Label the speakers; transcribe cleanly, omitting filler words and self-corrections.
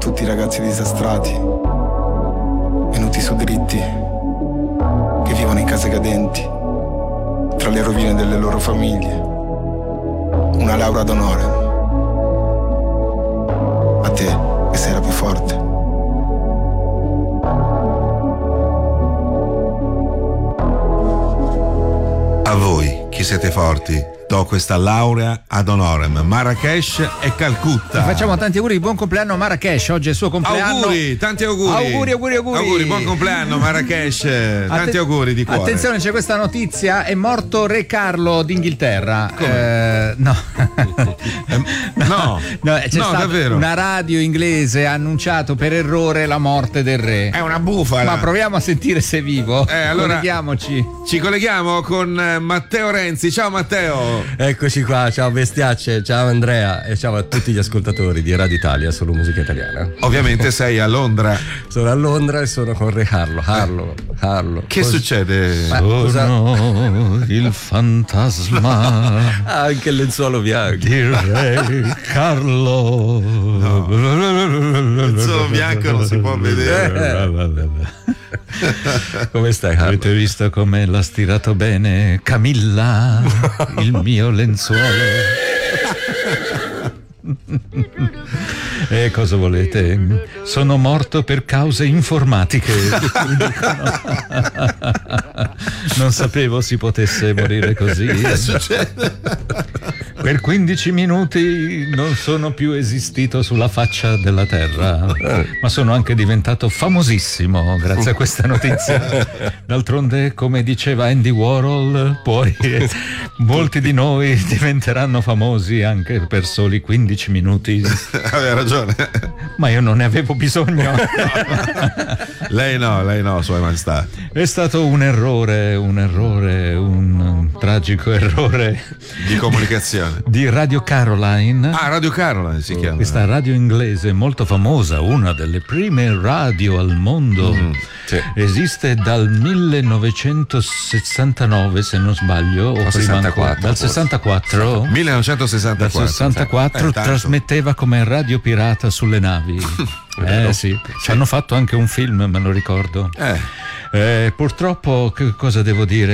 Speaker 1: tutti i ragazzi disastrati, venuti su dritti, che vivono in case cadenti, tra le rovine delle loro famiglie. Una laurea d'onore. A te, che sei la più forte.
Speaker 2: A voi, che siete forti, do questa laurea ad honorem. Marrakesh e Calcutta.
Speaker 3: Ti facciamo tanti auguri di buon compleanno a Marrakesh, oggi è il suo compleanno.
Speaker 2: Auguri, tanti auguri. Auguri, buon compleanno Marrakesh, tanti auguri di cuore.
Speaker 3: Attenzione, c'è questa notizia, è morto Re Carlo d'Inghilterra. No, c'è stata
Speaker 2: davvero.
Speaker 3: Una radio inglese ha annunciato per errore la morte del re.
Speaker 2: È una bufala.
Speaker 3: Ma proviamo a sentire se è vivo.
Speaker 2: Allora,
Speaker 3: colleghiamoci.
Speaker 2: Ci colleghiamo con Matteo Renzi. Ciao Matteo.
Speaker 4: Eccoci qua, ciao bestiacce, ciao Andrea e ciao a tutti gli ascoltatori di Radio Italia, solo musica italiana.
Speaker 2: Ovviamente sei a Londra.
Speaker 4: Sono a Londra e sono con Re Carlo.
Speaker 2: Che succede?
Speaker 3: Sono il fantasma
Speaker 4: anche il lenzuolo bianco
Speaker 3: di Re Carlo.
Speaker 2: No. Il lenzuolo bianco non si può vedere.
Speaker 4: Come stai, Carlo?
Speaker 3: Avete visto come l'ha stirato bene Camilla, il mio lenzuolo? E cosa volete? Sono morto per cause informatiche. Non sapevo si potesse morire così.
Speaker 2: Che succede?
Speaker 3: Per 15 minuti non sono più esistito sulla faccia della terra, ma sono anche diventato famosissimo grazie a questa notizia. D'altronde, come diceva Andy Warhol, poi molti di noi diventeranno famosi anche per soli 15 minuti.
Speaker 2: Aveva ragione.
Speaker 3: Ma io non ne avevo bisogno.
Speaker 2: Lei no, Sua Maestà.
Speaker 3: È stato un errore, un tragico errore
Speaker 2: di comunicazione.
Speaker 3: Di Radio Caroline.
Speaker 2: Ah, Radio Caroline si chiama.
Speaker 3: Questa radio inglese molto famosa, una delle prime radio al mondo.
Speaker 2: Sì.
Speaker 3: Esiste dal 1969, se non sbaglio, o
Speaker 4: 64,
Speaker 3: dal 64.
Speaker 2: 1964.
Speaker 3: Dal 64 trasmetteva come radio pirata sulle navi. Sì. Ci hanno fatto anche un film, me lo ricordo. Purtroppo, che cosa devo dire?